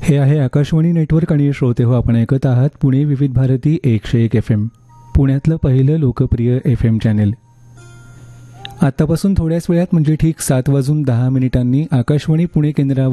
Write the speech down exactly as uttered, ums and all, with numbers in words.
हे आहे आकाशवाणी नेटवर्क आणि श्रोते हो, आपण ऐकत आहात पुणे विविध भारती एकशे एक एफ एम, पुण्यातलं पहिलं लोकप्रिय एफ एम चॅनेल. आतापासून थोड्याच वेळात म्हणजे ठीक सात वाजून दहा मिनिटांनी आकाशवाणी पुणे केंद्रावर